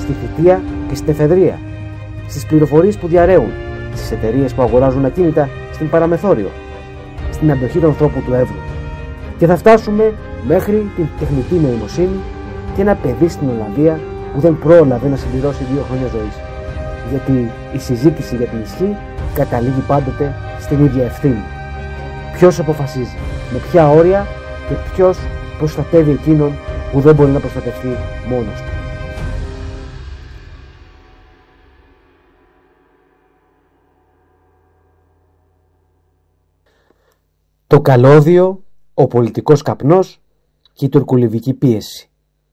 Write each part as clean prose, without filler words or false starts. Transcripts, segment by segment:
στη θητεία και στην εφεδρεία, στις πληροφορίες που διαρρέουν, στις εταιρείες που αγοράζουν ακίνητα στην παραμεθόριο, στην αντοχή του ανθρώπου του Εύρου. Και θα φτάσουμε μέχρι την τεχνητή νοημοσύνη και ένα παιδί στην Ολλανδία που δεν πρόλαβε να συμπληρώσει 2 χρόνια ζωής. Γιατί η συζήτηση για την ισχύ καταλήγει πάντοτε στην ίδια ευθύνη. Ποιος αποφασίζει, με ποια όρια και ποιος προστατεύει εκείνον που δεν μπορεί να προστατευτεί μόνος του. Το καλώδιο, ο πολιτικός καπνός και η τουρκολιβική πίεση.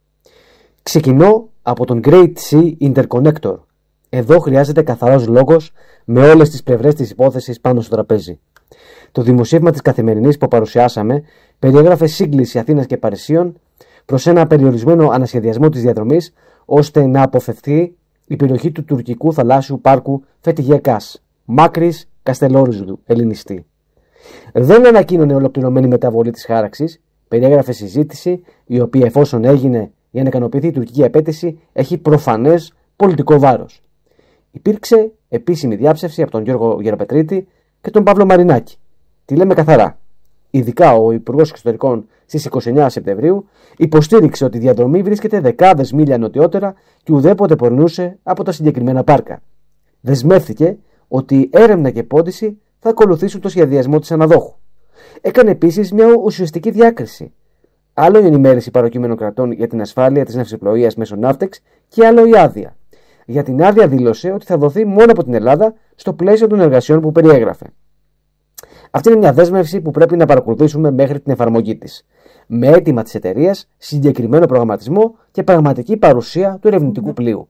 Ξεκινώ από τον Great Sea Interconnector. Εδώ χρειάζεται καθαρός λόγος με όλες τις πλευρές της υπόθεσης πάνω στο τραπέζι. Το δημοσίευμα της Καθημερινής που παρουσιάσαμε περιέγραφε σύγκληση Αθήνας και Παρισίων προς ένα περιορισμένο ανασχεδιασμό της διαδρομής ώστε να αποφευθεί η περιοχή του τουρκικού θαλάσσιου πάρκου Φετιγέ Κάς, Μάκρης Καστελόριζου ελληνιστή. Δεν ανακοίνωνε ολοκληρωμένη μεταβολή της χάραξης, περιέγραφε συζήτηση η οποία, εφόσον έγινε για να ικανοποιηθεί η τουρκική απέτηση, έχει προφανές πολιτικό βάρος. Υπήρξε επίσημη διάψευση από τον Γιώργο Γεραπετρίτη και τον Παύλο Μαρινάκη. Τη λέμε καθαρά. Ειδικά ο Υπουργός Εξωτερικών στις 29 Σεπτεμβρίου υποστήριξε ότι η διαδρομή βρίσκεται δεκάδες μίλια νοτιότερα και ουδέποτε περνούσε από τα συγκεκριμένα πάρκα. Δεσμεύθηκε ότι έρευνα και πόντιση θα ακολουθήσουν το σχεδιασμό της αναδόχου. Έκανε επίσης μια ουσιαστική διάκριση. Άλλο η ενημέρωση παροκείμενων κρατών για την ασφάλεια της ναυσιπλοείας μέσω Ναύτεξ και άλλο η άδεια. Για την άδεια δήλωσε ότι θα δοθεί μόνο από την Ελλάδα στο πλαίσιο των εργασιών που περιέγραφε. Αυτή είναι μια δέσμευση που πρέπει να παρακολουθήσουμε μέχρι την εφαρμογή της. Με αίτημα της εταιρείας, συγκεκριμένο προγραμματισμό και πραγματική παρουσία του ερευνητικού πλοίου.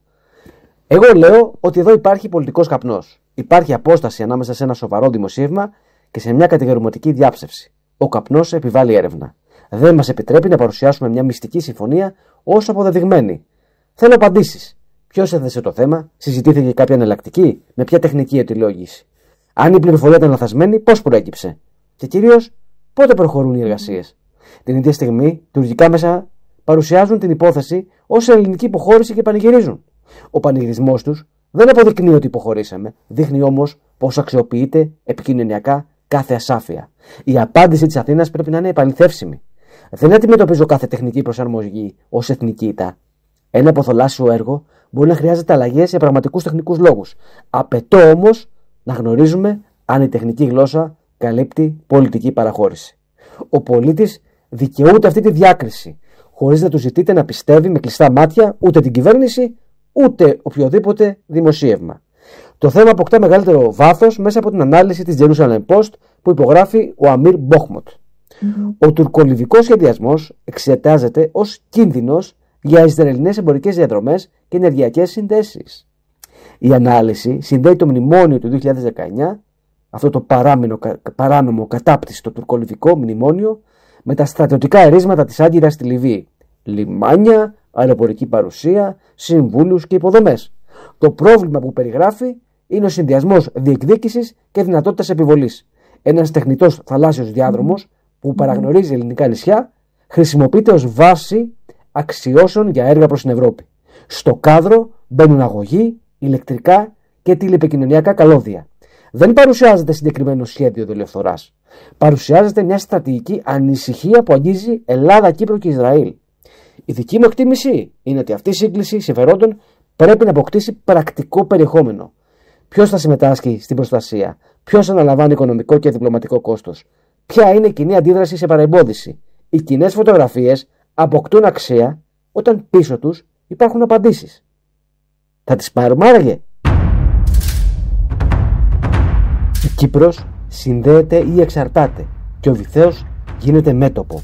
Εγώ λέω ότι εδώ υπάρχει πολιτικός καπνός. Υπάρχει απόσταση ανάμεσα σε ένα σοβαρό δημοσίευμα και σε μια κατηγορηματική διάψευση. Ο καπνός επιβάλλει έρευνα. Δεν μας επιτρέπει να παρουσιάσουμε μια μυστική συμφωνία ως αποδεδειγμένη. Θέλω απαντήσεις. Ποιος έθεσε το θέμα, συζητήθηκε κάποια εναλλακτική, με ποια τεχνική αιτιολόγηση. Αν η πληροφορία ήταν λαθασμένη, πώς προέκυψε. Και κυρίως, πότε προχωρούν οι εργασίες. Την ίδια στιγμή, τουρκικά μέσα παρουσιάζουν την υπόθεση ως ελληνική υποχώρηση και πανηγυρίζουν. Ο πανηγυρισμός τους δεν αποδεικνύει ότι υποχωρήσαμε, δείχνει όμως πως αξιοποιείται επικοινωνιακά κάθε ασάφεια. Η απάντηση της Αθήνας πρέπει να είναι επαληθεύσιμη. Δεν αντιμετωπίζω κάθε τεχνική προσαρμογή ως εθνική ηττα. Ένα αποθαλάσσιο έργο μπορεί να χρειάζεται αλλαγές για πραγματικούς τεχνικούς λόγους. Απαιτώ όμως να γνωρίζουμε αν η τεχνική γλώσσα καλύπτει πολιτική παραχώρηση. Ο πολίτης δικαιούται αυτή τη διάκριση, χωρίς να του ζητείτε να πιστεύει με κλειστά μάτια ούτε την κυβέρνηση ούτε οποιοδήποτε δημοσίευμα. Το θέμα αποκτά μεγαλύτερο βάθος μέσα από την ανάλυση της Jerusalem Post που υπογράφει ο Αμίρ Μπόχμοτ. Ο τουρκολιβικός σχεδιασμός εξετάζεται ως κίνδυνος για Ισραηλινές εμπορικές διαδρομές και ενεργειακές συνδέσεις. Η ανάλυση συνδέει το μνημόνιο του 2019, αυτό το παράνομο κατάπτυστο τουρκολιβικό μνημόνιο, με τα στρατιωτικά ερίσματα της Άγκυρας στη Λιβύη. Λιμάνια, αεροπορική παρουσία, συμβούλους και υποδομές. Το πρόβλημα που περιγράφει είναι ο συνδυασμός διεκδίκησης και δυνατότητας επιβολής. Ένας τεχνητός θαλάσσιος διάδρομος που παραγνωρίζει ελληνικά νησιά χρησιμοποιείται ως βάση αξιώσεων για έργα προς την Ευρώπη. Στο κάδρο μπαίνουν αγωγοί, ηλεκτρικά και τηλεπικοινωνιακά καλώδια. Δεν παρουσιάζεται συγκεκριμένο σχέδιο δολιοφθοράς. Παρουσιάζεται μια στρατηγική ανησυχία που αγγίζει Ελλάδα, Κύπρο και Ισραήλ. Η δική μου εκτίμηση είναι ότι αυτή η σύγκληση συμφερόντων πρέπει να αποκτήσει πρακτικό περιεχόμενο. Ποιος θα συμμετάσχει στην προστασία, ποιος αναλαμβάνει οικονομικό και διπλωματικό κόστος, ποια είναι η κοινή αντίδραση σε παρεμπόδιση. Οι κοινές φωτογραφίες αποκτούν αξία όταν πίσω τους υπάρχουν απαντήσεις. Θα τις πάρουμε άραγε? Η Κύπρος συνδέεται ή εξαρτάται και ο βυθέως γίνεται μέτωπο.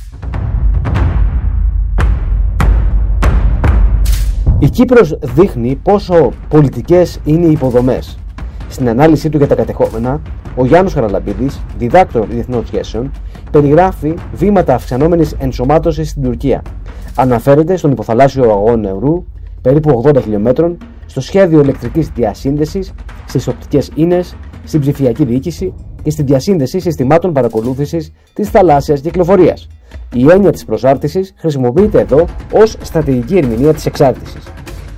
Η Κύπρος δείχνει πόσο πολιτικές είναι οι υποδομές. Στην ανάλυση του για τα κατεχόμενα, ο Γιάννος Χαραλαμπίδης, διδάκτορ διεθνών σχέσεων, περιγράφει βήματα αυξανόμενης ενσωμάτωσης στην Τουρκία. Αναφέρεται στον υποθαλάσσιο αγώνα νερού, περίπου 80 χιλιόμετρων, στο σχέδιο ηλεκτρικής διασύνδεσης, στις οπτικές ίνες, στην ψηφιακή διοίκηση και στη διασύνδεση συστημάτων παρακολούθησης της θαλάσσιας κυκλοφορίας. Η έννοια της προσάρτησης χρησιμοποιείται εδώ ως στρατηγική ερμηνεία της εξάρτησης.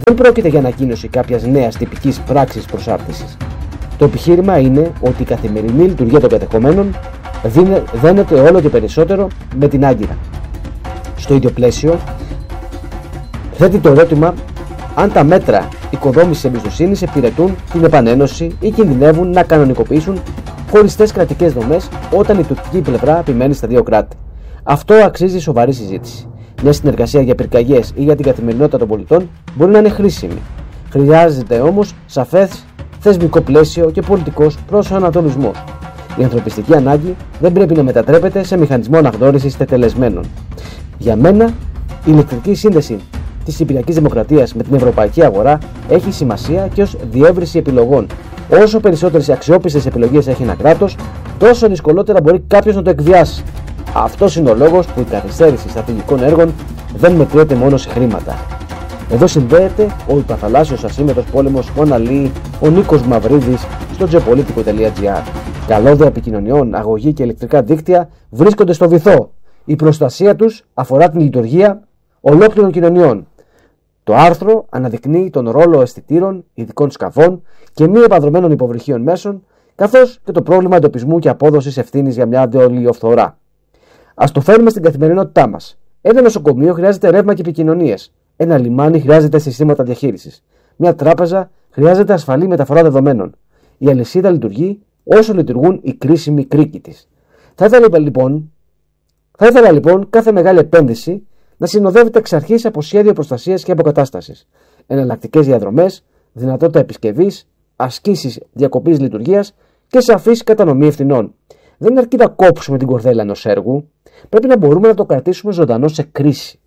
Δεν πρόκειται για ανακοίνωση κάποιας νέας τυπικής πράξης προσάρτησης. Το επιχείρημα είναι ότι η καθημερινή λειτουργία των κατεχομένων δένεται όλο και περισσότερο με την Άγκυρα. Στο ίδιο πλαίσιο, θέτει το ερώτημα αν τα μέτρα οικοδόμησης εμπιστοσύνης υπηρετούν την επανένωση ή κινδυνεύουν να κανονικοποιήσουν χωριστές κρατικές δομές όταν η τουρκική πλευρά επιμένει στα δύο κράτη. Αυτό αξίζει σοβαρή συζήτηση. Μια συνεργασία για πυρκαγιές ή για την καθημερινότητα των πολιτών μπορεί να είναι χρήσιμη. Χρειάζεται όμως σαφές θεσμικό πλαίσιο και πολιτικός προσανατολισμός. Η ανθρωπιστική ανάγκη δεν πρέπει να μετατρέπεται σε μηχανισμό αναγνώρισης τετελεσμένων. Για μένα, η ηλεκτρική σύνδεση της Κυπριακής Δημοκρατίας με την ευρωπαϊκή αγορά έχει σημασία και ως διεύρυνση επιλογών. Όσο περισσότερες αξιόπιστες επιλογές έχει ένα κράτος, τόσο δυσκολότερα μπορεί κάποιος να το εκβιάσει. Αυτός είναι ο λόγος που η καθυστέρηση στρατηγικών έργων δεν μετριέται μόνο σε χρήματα. Εδώ συνδέεται ο υπαθαλάσσιος ασύμμετρος πόλεμος που αναλύει ο Νίκος Μαυρίδης στο geopolitico.gr. Καλώδια επικοινωνιών, αγωγή και ηλεκτρικά δίκτυα βρίσκονται στο βυθό. Η προστασία τους αφορά την λειτουργία ολόκληρων κοινωνιών. Το άρθρο αναδεικνύει τον ρόλο αισθητήρων, ειδικών σκαφών και μη επανδρομένων υποβρυχίων μέσων, καθώς και το πρόβλημα εντοπισμού και απόδοσης ευθύνης για μια αντιολιοφθορά. Ας το φέρουμε στην καθημερινότητά μας. Ένα νοσοκομείο χρειάζεται ρεύμα και επικοινωνίες. Ένα λιμάνι χρειάζεται συστήματα διαχείρισης. Μια τράπεζα χρειάζεται ασφαλή μεταφορά δεδομένων. Η αλυσίδα λειτουργεί όσο λειτουργούν οι κρίσιμοι κρίκοι της. Θα ήθελα λοιπόν κάθε μεγάλη επένδυση να συνοδεύεται εξ αρχής από σχέδιο προστασίας και αποκατάστασης. Εναλλακτικές διαδρομές, δυνατότητα επισκευής, ασκήσεις διακοπής λειτουργίας και σαφής κατανομή ευθυνών. Δεν αρκεί να κόψουμε την κορδέλα ενός έργου, πρέπει να μπορούμε να το κρατήσουμε ζωντανό σε κρίση.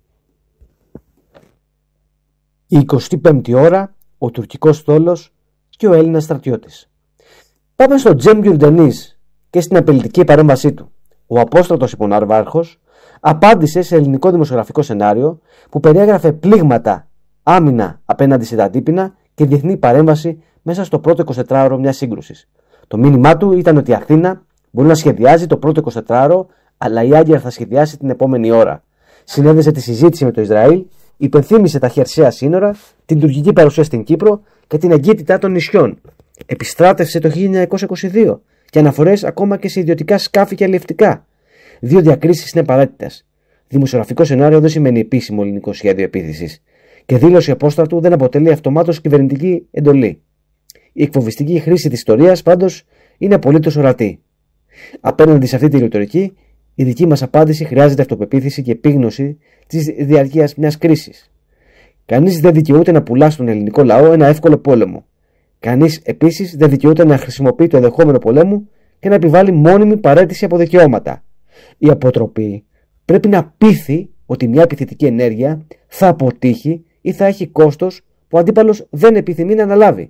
Η 25η ώρα, ο τουρκικός στόλος και ο Έλληνας στρατιώτης. Πάμε στο Cem Yurdenis και στην απειλητική παρέμβασή του. Ο απόστρατος υποναρβάρχος απάντησε σε ελληνικό δημοσιογραφικό σενάριο που περιέγραφε πλήγματα, άμυνα απέναντι σε τα αντίπεινα και διεθνή παρέμβαση μέσα στο πρώτο 24ωρο μιας σύγκρουσης. Το μήνυμά του ήταν ότι η Αθήνα μπορεί να σχεδιάζει το πρώτο 24ωρο, αλλά η Άγκυρα θα σχεδιάσει την επόμενη ώρα. Συνέδεσε τη συζήτηση με το Ισραήλ, υπενθύμησε τα χερσαία σύνορα, την τουρκική παρουσία στην Κύπρο και την εγκύτητα των νησιών. Επιστράτευσε το 1922 και αναφορές ακόμα και σε ιδιωτικά σκάφη και αλλιευτικά. Δύο διακρίσεις είναι απαραίτητες. Δημοσιογραφικό σενάριο δεν σημαίνει επίσημο ελληνικό σχέδιο επίθεσης και δήλωση απόστρατου δεν αποτελεί αυτομάτως κυβερνητική εντολή. Η εκφοβιστική χρήση της ιστορίας πάντως είναι απολύτως ορατή. Απέναντι σε αυτή τη ρητορική, η δική μας απάντηση χρειάζεται αυτοπεποίθηση και επίγνωση της διαρκείας μιας κρίσης. Κανείς δεν δικαιούται να πουλά στον ελληνικό λαό ένα εύκολο πόλεμο. Κανείς επίσης δεν δικαιούται να χρησιμοποιεί το ενδεχόμενο πολέμου και να επιβάλλει μόνιμη παραίτηση από δικαιώματα. Η αποτροπή πρέπει να πείθει ότι μια επιθετική ενέργεια θα αποτύχει ή θα έχει κόστος που ο αντίπαλος δεν επιθυμεί να αναλάβει.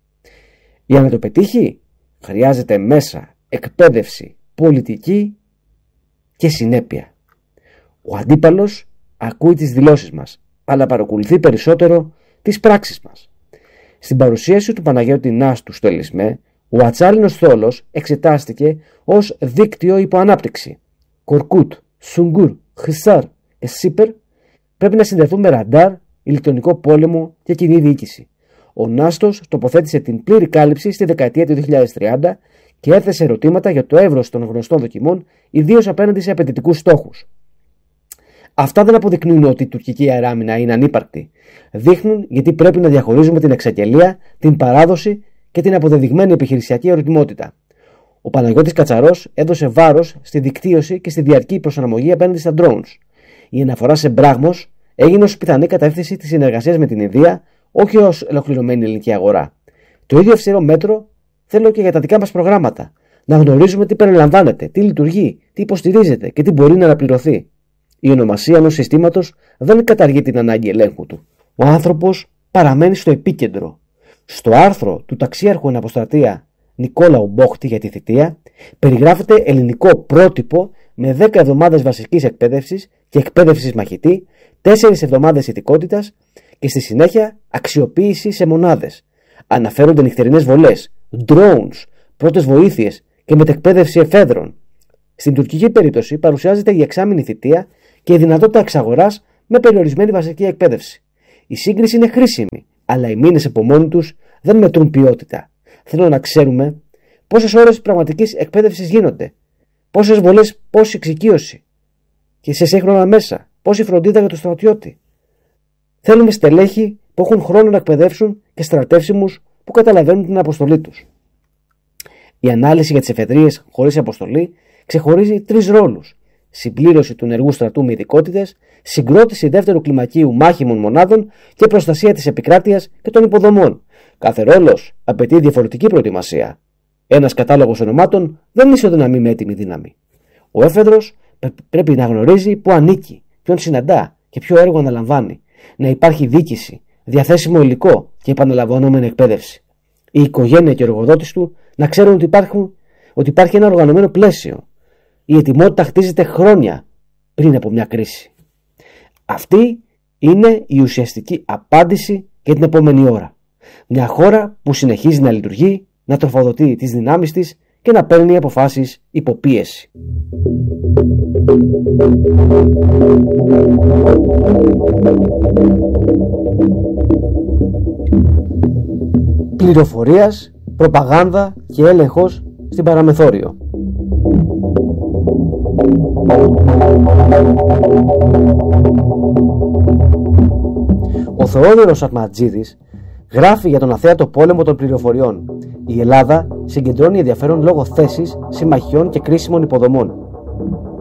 Για να το πετύχει, χρειάζεται μέσα, εκπαίδευση, πολιτική και συνέπεια. Ο αντίπαλος ακούει τις δηλώσεις μας, αλλά παρακολουθεί περισσότερο τις πράξεις μας. Στην παρουσίαση του Παναγιώτη Νάστου στο Ελισμέ, ο ατσάλινος θόλος εξετάστηκε ως δίκτυο υποανάπτυξη. Κορκούτ, Σουγκούρ, Χρυσάρ και Σίπερ πρέπει να συνδεθούν με ραντάρ, ηλεκτρονικό πόλεμο και κοινή διοίκηση. Ο Νάστος τοποθέτησε την πλήρη κάλυψη στη δεκαετία του 2030 και έθεσε ερωτήματα για το εύρος των γνωστών δοκιμών, ιδίως απέναντι σε απαιτητικούς στόχους. Αυτά δεν αποδεικνύουν ότι η τουρκική αεράμινα είναι ανύπαρκτη. Δείχνουν γιατί πρέπει να διαχωρίζουμε την εξαγγελία, την παράδοση και την αποδεδειγμένη επιχειρησιακή ερωτημότητα. Ο Παναγιώτης Κατσαρός έδωσε βάρος στη δικτύωση και στη διαρκή προσαρμογή απέναντι στα drones. Η αναφορά σε μπράγμος έγινε ως πιθανή κατεύθυνση της συνεργασίας με την Ινδία, όχι ως ολοκληρωμένη ελληνική αγορά. Το ίδιο αυστηρό μέτρο θέλω και για τα δικά μας προγράμματα. Να γνωρίζουμε τι περιλαμβάνεται, τι λειτουργεί, τι υποστηρίζεται και τι μπορεί να αναπληρωθεί. Η ονομασία ενός συστήματος δεν καταργεί την ανάγκη ελέγχου του. Ο άνθρωπος παραμένει στο επίκεντρο. Στο άρθρο του ταξίαρχου εν αποστρατεία Νικόλαου Μπόχτη για τη θητεία περιγράφεται ελληνικό πρότυπο με 10 εβδομάδες βασικής εκπαίδευσης και εκπαίδευσης μαχητή, 4 εβδομάδες ηθικότητας και στη συνέχεια αξιοποίηση σε μονάδες. Αναφέρονται νυχτερινές βολές, drones, πρώτες βοήθειες και μετεκπαίδευση εφέδρων. Στην τουρκική περίπτωση παρουσιάζεται η εξάμηνη θητεία και η δυνατότητα εξαγοράς με περιορισμένη βασική εκπαίδευση. Η σύγκριση είναι χρήσιμη, αλλά οι μήνες από μόνοι τους δεν μετρούν ποιότητα. Θέλω να ξέρουμε πόσες ώρες πραγματικής εκπαίδευσης γίνονται, πόσες βολές, πόση εξοικείωση και σε σύγχρονα μέσα, πόση φροντίδα για τον στρατιώτη. Θέλουμε στελέχη που έχουν χρόνο να εκπαιδεύσουν και στρατεύσιμους που καταλαβαίνουν την αποστολή τους. Η ανάλυση για τις εφεδρείες χωρίς αποστολή ξεχωρίζει 3 ρόλους: συμπλήρωση του ενεργού στρατού με ειδικότητες, συγκρότηση δεύτερου κλιμακίου μάχημων μονάδων και προστασία της επικράτειας και των υποδομών. Κάθε ρόλος απαιτεί διαφορετική προετοιμασία. Ένας κατάλογος ονομάτων δεν ισοδυναμεί με έτοιμη δύναμη. Ο έφεδρος πρέπει να γνωρίζει πού ανήκει, ποιον συναντά και ποιο έργο αναλαμβάνει. Να υπάρχει διοίκηση, διαθέσιμο υλικό και επαναλαμβανόμενη εκπαίδευση. Η οικογένεια και ο εργοδότης του να ξέρουν ότι υπάρχει ένα οργανωμένο πλαίσιο. Η ετοιμότητα χτίζεται χρόνια πριν από μια κρίση. Αυτή είναι η ουσιαστική απάντηση για την επόμενη ώρα. Μια χώρα που συνεχίζει να λειτουργεί, να τροφοδοτεί τις δυνάμεις της και να παίρνει αποφάσεις υπό πίεση. Πληροφορίας, προπαγάνδα και έλεγχος στην παραμεθόριο. Ο Θεόδωρος Ατματζίδης γράφει για τον αθέατο πόλεμο των πληροφοριών. Η Ελλάδα συγκεντρώνει ενδιαφέρον λόγω θέσης, συμμαχιών και κρίσιμων υποδομών.